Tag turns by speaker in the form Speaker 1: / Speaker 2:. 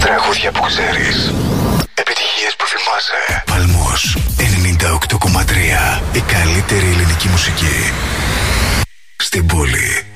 Speaker 1: Τραγούδια που ξέρεις. Επιτυχίες που θυμάσαι. Παλμός 98,3. Η καλύτερη ελληνική μουσική στην πόλη.